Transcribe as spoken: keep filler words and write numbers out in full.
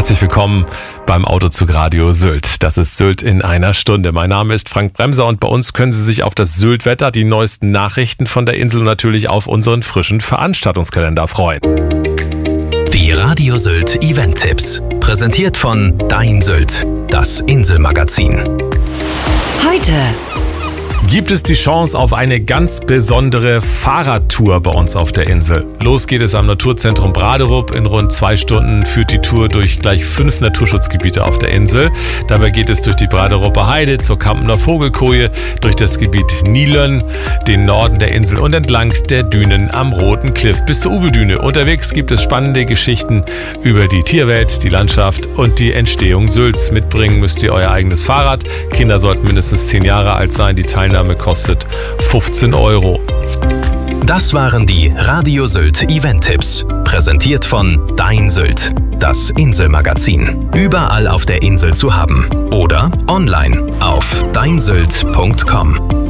Herzlich willkommen beim Autozug Radio Sylt. Das ist Sylt in einer Stunde. Mein Name ist Frank Bremser und bei uns können Sie sich auf das Sylt-Wetter, die neuesten Nachrichten von der Insel und natürlich auf unseren frischen Veranstaltungskalender freuen. Die Radio Sylt Event-Tipps. Präsentiert von Dein Sylt, das Inselmagazin. Heute gibt es die Chance auf eine ganz besondere Fahrradtour bei uns auf der Insel. Los geht es am Naturzentrum Braderup. In rund zwei Stunden führt die Tour durch gleich fünf Naturschutzgebiete auf der Insel. Dabei geht es durch die Braderupper Heide, zur Kampener Vogelkoje, durch das Gebiet Nilön, den Norden der Insel und entlang der Dünen am Roten Kliff bis zur Uvedüne. Unterwegs gibt es spannende Geschichten über die Tierwelt, die Landschaft und die Entstehung Sylts. Mitbringen müsst ihr euer eigenes Fahrrad. Kinder sollten mindestens zehn Jahre alt sein. Die Teilnahme kostet fünfzehn Euro. Das waren die Radio Sylt Event-Tipps. Präsentiert von Dein Sylt, das Inselmagazin. Überall auf der Insel zu haben. Oder online auf dein sylt punkt com.